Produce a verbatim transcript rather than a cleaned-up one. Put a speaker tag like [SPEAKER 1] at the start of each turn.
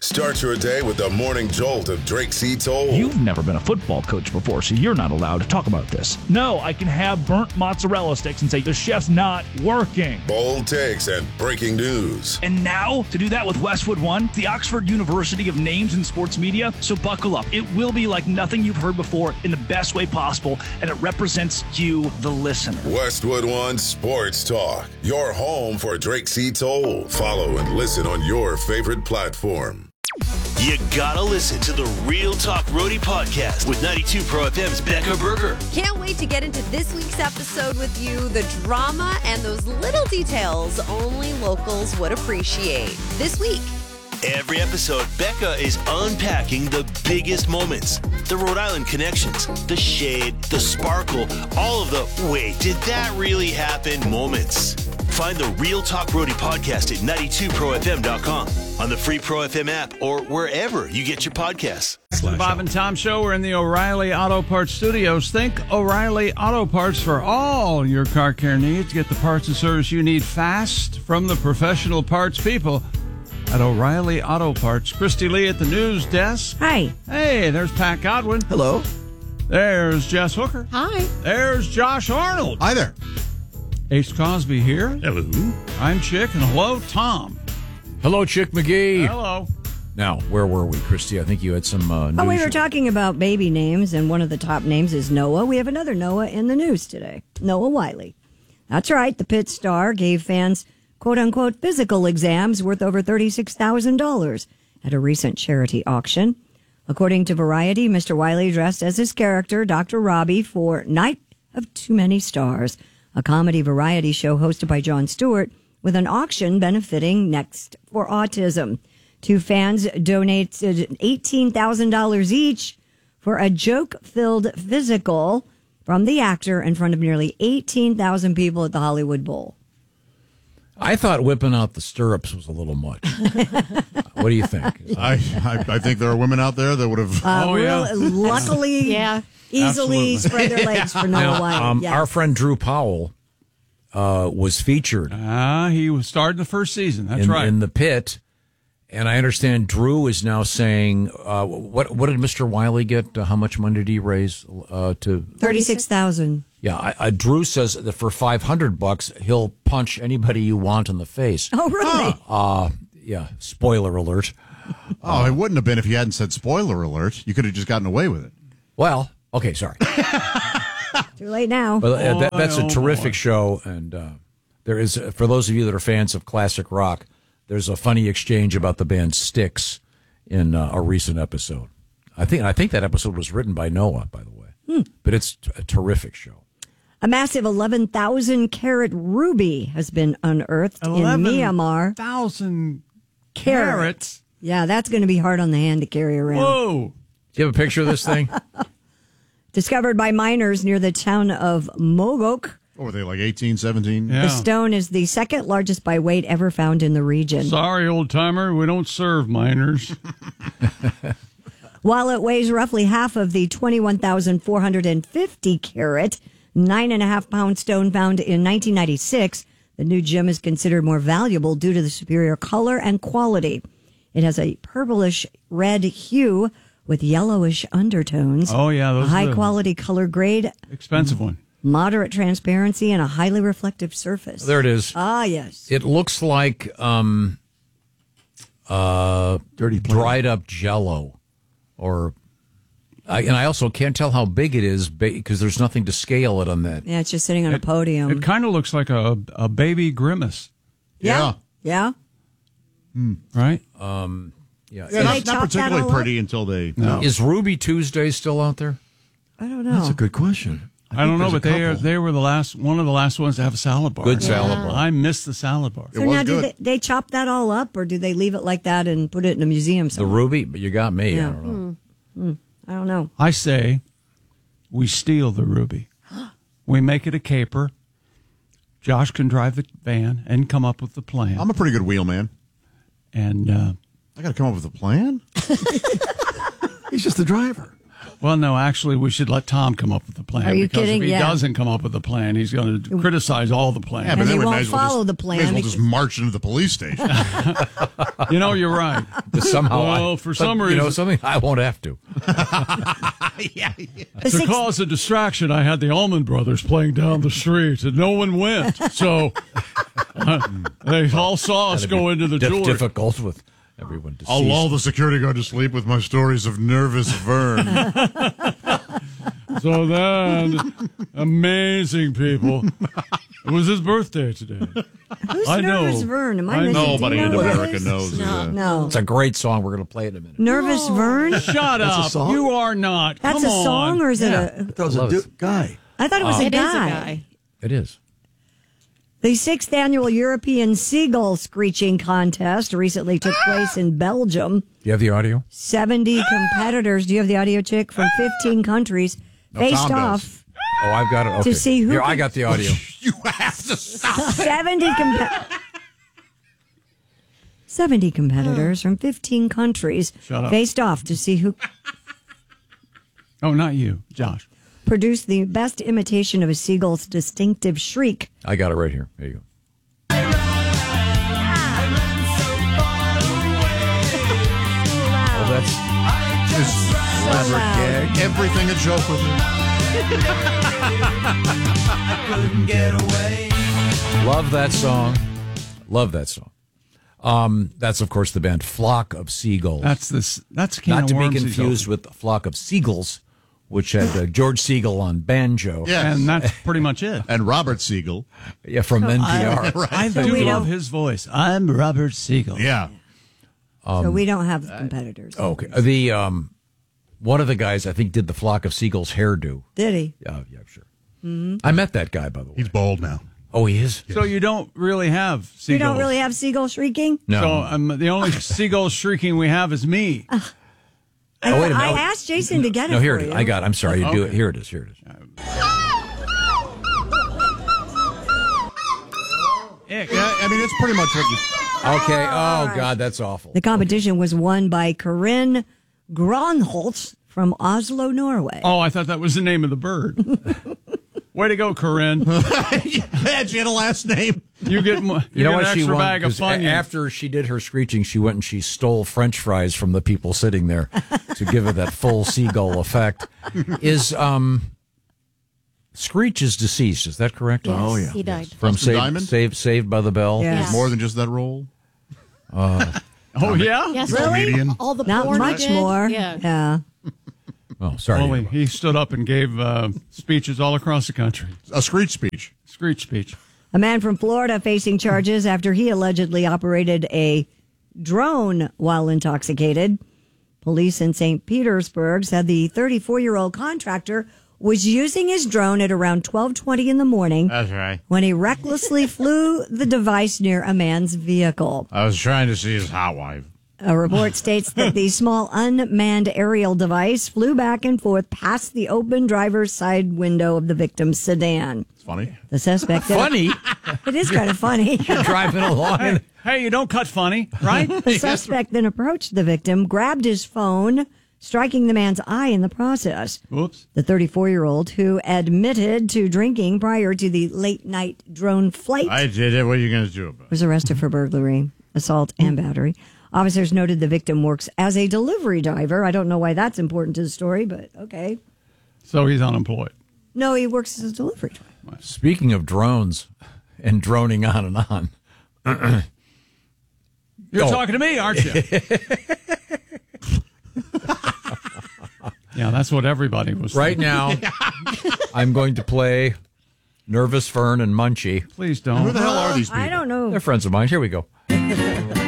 [SPEAKER 1] Start your day with the morning jolt of Drake C. Toll.
[SPEAKER 2] You've never been a football coach before, so you're not allowed to talk about this. No, I can have burnt mozzarella sticks and say the chef's not working.
[SPEAKER 1] Bold takes and breaking news.
[SPEAKER 2] And now, to do that with Westwood One, the Oxford University of names in sports media. So buckle up. It will be like nothing you've heard before in the best way possible, and it represents you, the listener.
[SPEAKER 1] Westwood One Sports Talk, your home for Drake C. Toll. Follow and listen on your favorite platform.
[SPEAKER 3] You gotta listen to the Real Talk Roadie podcast with ninety-two Pro F M's Becca Berger.
[SPEAKER 4] Can't wait to get into this week's episode with you. The drama and those little details only locals would appreciate. This week.
[SPEAKER 3] Every episode, Becca is unpacking the biggest moments. The Rhode Island connections, the shade, the sparkle, all of the wait, did that really happen moments. Find the Real Talk Roadie podcast at ninety-two pro f m dot com, on the free Pro F M app, or wherever you get your podcasts.
[SPEAKER 5] The Bob and Tom Show. We're in the O'Reilly Auto Parts studios. Think O'Reilly Auto Parts for all your car care needs. Get the parts and service you need fast from the professional parts people at O'Reilly Auto Parts. Christy Lee at the news desk.
[SPEAKER 6] Hi.
[SPEAKER 5] Hey, there's Pat Godwin.
[SPEAKER 7] Hello.
[SPEAKER 5] There's Jess Hooker.
[SPEAKER 6] Hi.
[SPEAKER 5] There's Josh Arnold.
[SPEAKER 7] Hi there.
[SPEAKER 5] Ace Cosby here.
[SPEAKER 8] Hello.
[SPEAKER 5] I'm Chick, and hello, Tom.
[SPEAKER 8] Hello, Chick McGee.
[SPEAKER 5] Hello.
[SPEAKER 8] Now, where were we, Christy? I think you had some uh, news.
[SPEAKER 6] Oh, we were talking about baby names, and one of the top names is Noah. We have another Noah in the news today. Noah Wiley. That's right. The Pitt Star gave fans quote-unquote physical exams worth over thirty-six thousand dollars at a recent charity auction. According to Variety, Mister Wiley dressed as his character, Doctor Robbie, for Night of Too Many Stars, a comedy variety show hosted by Jon Stewart, with an auction benefiting Next for Autism. Two fans donated eighteen thousand dollars each for a joke-filled physical from the actor in front of nearly eighteen thousand people at the Hollywood Bowl.
[SPEAKER 8] I thought whipping out the stirrups was a little much. What do you think?
[SPEAKER 7] I, I I think there are women out there that would have.
[SPEAKER 6] Uh,
[SPEAKER 5] Oh, yeah.
[SPEAKER 6] real- luckily,
[SPEAKER 4] Yeah.
[SPEAKER 6] easily
[SPEAKER 5] Absolutely.
[SPEAKER 6] spread their legs for Noah
[SPEAKER 8] Now,
[SPEAKER 6] Wiley.
[SPEAKER 8] um,
[SPEAKER 6] Yes.
[SPEAKER 8] Our friend Drew Powell uh, was featured
[SPEAKER 5] Ah, he was starting the first season. That's
[SPEAKER 8] in,
[SPEAKER 5] right.
[SPEAKER 8] in the pit, and I understand Drew is now saying, uh, "What? What did Mister Wiley get? Uh, how much money did he raise uh, to?"
[SPEAKER 6] thirty-six thousand.
[SPEAKER 8] Yeah, I, I, Drew says that for five hundred bucks, he'll punch anybody you want in the face.
[SPEAKER 6] Oh, really?
[SPEAKER 8] Uh, yeah. Spoiler alert.
[SPEAKER 7] Oh, it wouldn't have been if you hadn't said spoiler alert. You could have just gotten away with it.
[SPEAKER 8] Well, okay, sorry.
[SPEAKER 6] Too late now.
[SPEAKER 8] But uh, that, that's a
[SPEAKER 5] Oh,
[SPEAKER 8] terrific
[SPEAKER 5] boy.
[SPEAKER 8] show, and uh, there is, uh, for those of you that are fans of classic rock, there's a funny exchange about the band Styx in uh, a recent episode. I think I think that episode was written by Noah, by the way.
[SPEAKER 6] Hmm.
[SPEAKER 8] But it's a terrific show.
[SPEAKER 6] A massive eleven thousand carat ruby has been unearthed in Myanmar.
[SPEAKER 5] Thousand
[SPEAKER 6] Carats.
[SPEAKER 5] carats.
[SPEAKER 6] Yeah, that's going to be hard on the hand to carry around.
[SPEAKER 5] Whoa.
[SPEAKER 8] Do you have a picture of this thing?
[SPEAKER 6] Discovered by miners near the town of Mogok.
[SPEAKER 7] What were they, like eighteen, seventeen?
[SPEAKER 5] Yeah.
[SPEAKER 6] The stone is the second largest by weight ever found in the region.
[SPEAKER 5] Sorry, old timer, we don't serve minors.
[SPEAKER 6] While it weighs roughly half of the twenty-one thousand four hundred fifty carat, nine and a half pound stone found in nineteen ninety-six, the new gem is considered more valuable due to the superior color and quality. It has a purplish red hue with yellowish undertones.
[SPEAKER 5] Oh, yeah, those
[SPEAKER 6] a
[SPEAKER 5] are
[SPEAKER 6] high
[SPEAKER 5] the-
[SPEAKER 6] quality color grade,
[SPEAKER 5] Expensive one.
[SPEAKER 6] moderate transparency, and a highly reflective surface.
[SPEAKER 8] There it is.
[SPEAKER 6] Ah, yes.
[SPEAKER 8] It looks like um, uh,
[SPEAKER 7] Dirty plant.
[SPEAKER 8] dried up Jello, or I, and I also can't tell how big it is because there's nothing to scale it on that.
[SPEAKER 6] Yeah, it's just sitting on a podium.
[SPEAKER 5] It kind of looks like a, a baby grimace,
[SPEAKER 6] yeah. Yeah.
[SPEAKER 5] right?
[SPEAKER 8] Um, yeah.
[SPEAKER 7] Yeah,
[SPEAKER 6] they
[SPEAKER 7] not,
[SPEAKER 6] chop
[SPEAKER 7] not
[SPEAKER 6] that
[SPEAKER 7] particularly
[SPEAKER 6] all up?
[SPEAKER 7] pretty until they.
[SPEAKER 5] No.
[SPEAKER 8] Is Ruby Tuesday still out there?
[SPEAKER 6] I don't know.
[SPEAKER 9] That's a good question.
[SPEAKER 5] I, don't know,
[SPEAKER 9] think
[SPEAKER 5] but
[SPEAKER 9] there's a
[SPEAKER 5] they are,
[SPEAKER 9] couple.
[SPEAKER 5] they were the last one of the last ones to have a salad bar.
[SPEAKER 8] Good salad bar.
[SPEAKER 5] I missed the salad bar.
[SPEAKER 7] It
[SPEAKER 6] So
[SPEAKER 7] was
[SPEAKER 6] now, do
[SPEAKER 7] good.
[SPEAKER 6] they, they chop that all up, or do they leave it like that and put it in a museum
[SPEAKER 8] The
[SPEAKER 6] somewhere?
[SPEAKER 8] Ruby, but you got me.
[SPEAKER 6] Yeah.
[SPEAKER 8] I don't know.
[SPEAKER 6] I don't know.
[SPEAKER 5] I say we steal the ruby. We make it a caper. Josh can drive the van and come up with the plan.
[SPEAKER 7] I'm a pretty good wheelman.
[SPEAKER 5] and uh,
[SPEAKER 7] I got to come up with a plan.
[SPEAKER 9] He's just the driver.
[SPEAKER 5] Well, no, actually, we should let Tom come up with the plan.
[SPEAKER 6] Are you
[SPEAKER 5] because
[SPEAKER 6] kidding?
[SPEAKER 5] If he
[SPEAKER 6] Yeah.
[SPEAKER 5] doesn't come up with a plan, he's going to criticize all the plans.
[SPEAKER 7] Yeah, but
[SPEAKER 6] And
[SPEAKER 7] then
[SPEAKER 6] he
[SPEAKER 7] we
[SPEAKER 6] won't
[SPEAKER 7] may as well
[SPEAKER 6] follow
[SPEAKER 7] just,
[SPEAKER 6] the plan
[SPEAKER 7] May as well just
[SPEAKER 6] because-
[SPEAKER 7] march into the police station.
[SPEAKER 5] You know, you're right.
[SPEAKER 8] Somehow,
[SPEAKER 5] Well,
[SPEAKER 8] I,
[SPEAKER 5] for
[SPEAKER 8] but,
[SPEAKER 5] some
[SPEAKER 8] you know
[SPEAKER 5] reason-
[SPEAKER 8] something, I won't have to.
[SPEAKER 6] The
[SPEAKER 5] To
[SPEAKER 6] six-
[SPEAKER 5] cause a distraction, I had the Allman Brothers playing down the street, and no one went. So uh, they all saw us go into the
[SPEAKER 8] Dif-
[SPEAKER 5] door.
[SPEAKER 8] difficult with everyone deceased.
[SPEAKER 7] I'll lull the security guard to sleep with my stories of nervous Vern.
[SPEAKER 5] So then, amazing people. It was his birthday today.
[SPEAKER 6] Who's
[SPEAKER 5] I know.
[SPEAKER 6] Nervous Vern? Am I,
[SPEAKER 5] I
[SPEAKER 6] missing?
[SPEAKER 5] know.
[SPEAKER 7] Nobody
[SPEAKER 6] Do you
[SPEAKER 7] in
[SPEAKER 6] know who that
[SPEAKER 7] America
[SPEAKER 6] is?
[SPEAKER 7] knows.
[SPEAKER 4] No.
[SPEAKER 7] uh,
[SPEAKER 6] No.
[SPEAKER 8] It's a great song. We're going to play it in a minute.
[SPEAKER 6] Nervous Vern?
[SPEAKER 5] Shut up.
[SPEAKER 9] song?
[SPEAKER 5] You are not.
[SPEAKER 6] That's
[SPEAKER 5] Come
[SPEAKER 6] a song,
[SPEAKER 5] on.
[SPEAKER 6] or is
[SPEAKER 8] Yeah.
[SPEAKER 6] it a?
[SPEAKER 9] That was a
[SPEAKER 8] Love
[SPEAKER 9] du-
[SPEAKER 8] it.
[SPEAKER 9] guy.
[SPEAKER 6] I thought it was a
[SPEAKER 4] It is
[SPEAKER 6] guy.
[SPEAKER 4] a guy.
[SPEAKER 8] It is.
[SPEAKER 6] The sixth annual European Seagull Screeching Contest recently took place in Belgium.
[SPEAKER 8] Do you have the audio?
[SPEAKER 6] seventy competitors. Do you have the audio, chick? From fifteen countries faced
[SPEAKER 7] Tom does.
[SPEAKER 6] off.
[SPEAKER 8] Oh, I've got it. Okay.
[SPEAKER 6] see who
[SPEAKER 8] Here, I
[SPEAKER 6] can-
[SPEAKER 8] got the audio.
[SPEAKER 7] You have to stop.
[SPEAKER 6] seventy comp- seventy competitors from fifteen countries
[SPEAKER 5] Shut up.
[SPEAKER 6] faced off to see who
[SPEAKER 5] Oh, not you, Josh.
[SPEAKER 6] produced the best imitation of a seagull's distinctive shriek.
[SPEAKER 8] I got it right here. There you go. Oh, that's
[SPEAKER 7] His elaborate gag. Everything a joke with him.
[SPEAKER 8] love that song. Love that song. Um, that's of course the band Flock of Seagulls.
[SPEAKER 5] That's this. That's a can
[SPEAKER 8] Not
[SPEAKER 5] of
[SPEAKER 8] to be
[SPEAKER 5] worms he's
[SPEAKER 8] confused with Flock of Seagulls, which had uh, George Siegel on banjo.
[SPEAKER 7] Yeah.
[SPEAKER 5] And that's pretty much it.
[SPEAKER 7] And Robert Siegel.
[SPEAKER 8] Yeah, from N P R.
[SPEAKER 5] I
[SPEAKER 6] So
[SPEAKER 5] do
[SPEAKER 6] we
[SPEAKER 5] love
[SPEAKER 6] don't-
[SPEAKER 5] his voice. I'm Robert Siegel.
[SPEAKER 7] Yeah.
[SPEAKER 6] so we don't have the competitors.
[SPEAKER 8] Okay. The um, one of the guys I think did the Flock of Seagulls hairdo.
[SPEAKER 6] Did he?
[SPEAKER 8] Yeah, yeah, sure. I met that guy, by the way.
[SPEAKER 7] He's bald now.
[SPEAKER 8] Oh, he is.
[SPEAKER 5] So you don't really have seagulls.
[SPEAKER 6] You don't really have seagull shrieking?
[SPEAKER 8] No.
[SPEAKER 5] So um, the only seagull shrieking we have is me.
[SPEAKER 6] I,
[SPEAKER 8] Oh, wait a minute.
[SPEAKER 6] I asked Jason to get
[SPEAKER 8] no,
[SPEAKER 6] it
[SPEAKER 8] here
[SPEAKER 6] for
[SPEAKER 8] it is.
[SPEAKER 6] you.
[SPEAKER 8] I got it. I'm sorry. You do it.
[SPEAKER 5] Okay.
[SPEAKER 8] Here it is. Here it is.
[SPEAKER 7] Yeah, I mean, it's pretty much what you.
[SPEAKER 8] Okay. Oh, God, that's awful.
[SPEAKER 6] The competition was won by Corinne Gronholtz from Oslo, Norway.
[SPEAKER 5] Oh, I thought that was the name of the bird. Way to go, Corinne.
[SPEAKER 7] Yeah, she had a last name.
[SPEAKER 5] You get, mo- you
[SPEAKER 8] You know
[SPEAKER 5] get
[SPEAKER 8] what
[SPEAKER 5] an
[SPEAKER 8] she
[SPEAKER 5] extra
[SPEAKER 8] won?
[SPEAKER 5] bag of
[SPEAKER 8] 'Cause
[SPEAKER 5] fun.
[SPEAKER 8] a- after she did her screeching, she went and she stole French fries from the people sitting there to give it that full seagull effect. Is um, Screech is deceased? Is that correct?
[SPEAKER 4] Yes,
[SPEAKER 7] Oh, yeah.
[SPEAKER 4] he died.
[SPEAKER 8] From
[SPEAKER 7] Austin
[SPEAKER 8] Saved,
[SPEAKER 7] Diamond?
[SPEAKER 8] Saved, Saved by the Bell.
[SPEAKER 6] Yeah.
[SPEAKER 4] Yes.
[SPEAKER 7] More than just that role.
[SPEAKER 5] oh, yeah?
[SPEAKER 4] Yes,
[SPEAKER 7] Comedian.
[SPEAKER 4] all the
[SPEAKER 6] Not
[SPEAKER 4] porn he
[SPEAKER 6] much
[SPEAKER 4] did.
[SPEAKER 6] more.
[SPEAKER 4] Yeah.
[SPEAKER 6] Yeah.
[SPEAKER 8] Oh, sorry.
[SPEAKER 5] Well, he, he stood up and gave uh, speeches all across the country.
[SPEAKER 7] A screech speech.
[SPEAKER 5] Screech speech.
[SPEAKER 6] A man from Florida facing charges after he allegedly operated a drone while intoxicated. Police in Saint Petersburg said the thirty-four-year-old contractor was using his drone at around twelve twenty in the morning
[SPEAKER 7] That's right.
[SPEAKER 6] when he recklessly flew the device near a man's vehicle.
[SPEAKER 7] I was trying to see his hot wife.
[SPEAKER 6] A report states that the small unmanned aerial device flew back and forth past the open driver's side window of the victim's sedan.
[SPEAKER 7] It's funny.
[SPEAKER 6] The suspect...
[SPEAKER 8] Funny.
[SPEAKER 6] It is kind of funny.
[SPEAKER 8] Driving along.
[SPEAKER 5] Hey,
[SPEAKER 8] And,
[SPEAKER 5] hey, you don't cut funny, right?
[SPEAKER 6] The suspect then approached the victim, grabbed his phone, striking the man's eye in the process.
[SPEAKER 5] Oops.
[SPEAKER 6] The thirty-four-year-old, who admitted to drinking prior to the late-night drone flight,
[SPEAKER 7] I did it. What are you going to do about it?
[SPEAKER 6] was arrested for burglary, assault, and battery. Officers noted the victim works as a delivery driver. I don't know why that's important to the story, but okay.
[SPEAKER 5] So he's unemployed.
[SPEAKER 6] No, he works as a delivery driver.
[SPEAKER 8] speaking of drones and droning on and on.
[SPEAKER 5] You're
[SPEAKER 8] Oh.
[SPEAKER 5] talking to me, aren't you? Yeah, that's what everybody was
[SPEAKER 8] Right
[SPEAKER 5] thinking.
[SPEAKER 8] now, I'm going to play Nervous Fern and Munchie.
[SPEAKER 5] Please
[SPEAKER 7] Who
[SPEAKER 5] don't.
[SPEAKER 7] the hell are these people?
[SPEAKER 6] I don't know.
[SPEAKER 8] They're friends of mine. Here we go.